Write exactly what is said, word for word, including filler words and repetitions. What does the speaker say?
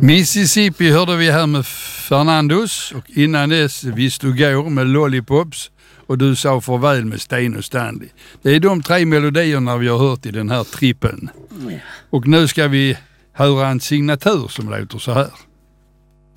Mississippi hörde vi här med Fernandos och innan dess Visst du går med Lollipops och du sa farväl med Sten och Stanley. Det är de tre melodierna vi har hört i den här trippen. Och nu ska vi höra en signatur som låter så här.